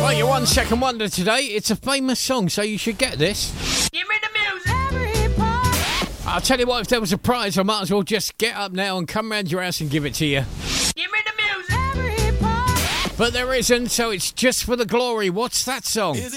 Right, your 1 second wonder today. It's a famous song, so you should get this. Give me the music. I'll tell you what, if there was a prize, I might as well just get up now and come round your house and give it to you. Give me the music. But there isn't, so it's just for the glory. What's that song?